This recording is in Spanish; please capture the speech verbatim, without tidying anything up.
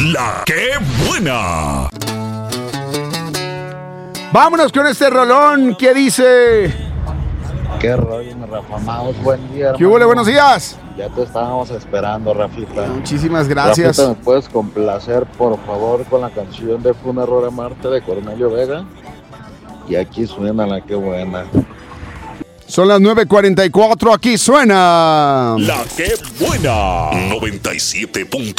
La que buena. Vámonos con este rolón que dice... Qué rollo, mi Rafa Maus, buen día, hermano. ¿Qué hubo? Buenos días. Ya te estábamos esperando, Rafita. Muchísimas gracias. Rafita, ¿me puedes complacer, por favor, con la canción de Fue un error amarte de Cornelio Vega? Y aquí suena la que buena. Son las nueve cuarenta y cuatro, aquí suena... La que buena. noventa y siete punto